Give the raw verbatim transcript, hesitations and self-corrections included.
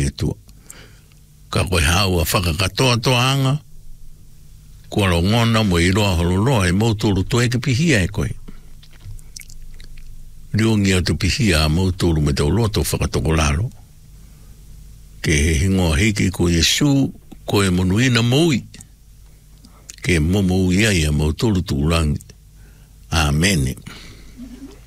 tu. Ka koe hau a whakakatoa toanga, kua lo ngona mo i roa hololoa e mauturu to e ke pihia e koe. Riungi atu pihia a mauturu me tau loto whakatoko lalo. Ke he hingoa hiki ko Yesu ko e monuina moui. Ke momo ia ia mauturu tuulangi. Amen.